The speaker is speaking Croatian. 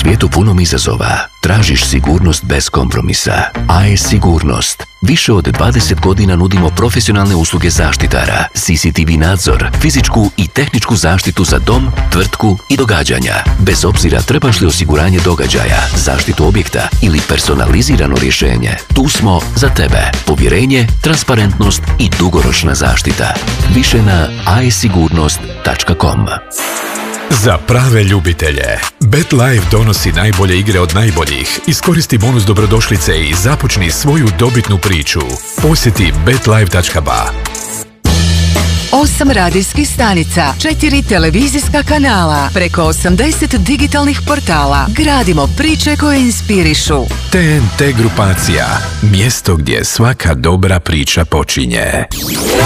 svijetu punom izazova, tražiš sigurnost bez kompromisa. AES Sigurnost. Više od 20 godina nudimo profesionalne usluge zaštitara, CCTV nadzor, fizičku i tehničku zaštitu za dom, tvrtku i događanja. Bez obzira trebaš li osiguranje događaja, zaštitu objekta ili personalizirano rješenje, tu smo za tebe. Povjerenje, transparentnost i dugoročna zaštita. Više na aesigurnost.com. Za prave ljubitelje, BetLife donosi najbolje igre od najboljih. Iskoristi bonus dobrodošlice i započni svoju dobitnu priču. Posjeti betlife.ba. 8 radijskih stanica, 4 televizijska kanala, preko 80 digitalnih portala. Gradimo priče koje inspirišu. TNT grupacija, mjesto gdje svaka dobra priča počinje.